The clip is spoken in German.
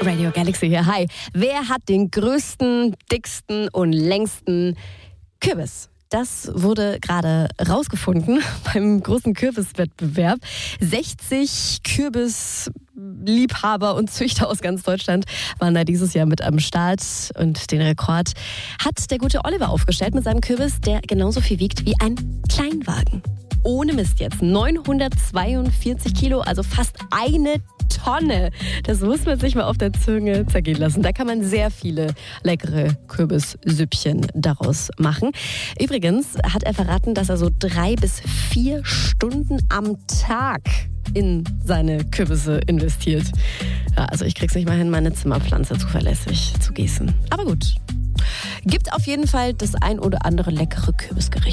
Radio Galaxy hier. Hi. Wer hat den größten, dicksten und längsten Kürbis? Das wurde gerade rausgefunden beim großen Kürbiswettbewerb. 60 Kürbisliebhaber und Züchter aus ganz Deutschland waren da dieses Jahr mit am Start. Und den Rekord hat der gute Oliver aufgestellt mit seinem Kürbis, der genauso viel wiegt wie ein Kleinwagen. Ohne Mist jetzt. 942 Kilo, also fast eine Tonne. Das muss man sich mal auf der Zunge zergehen lassen. Da kann man sehr viele leckere Kürbissüppchen daraus machen. Übrigens hat er verraten, dass er so 3 bis 4 Stunden am Tag in seine Kürbisse investiert. Ja, also ich krieg's nicht mal hin, meine Zimmerpflanze zuverlässig zu gießen. Aber gut. Gibt auf jeden Fall das ein oder andere leckere Kürbisgericht.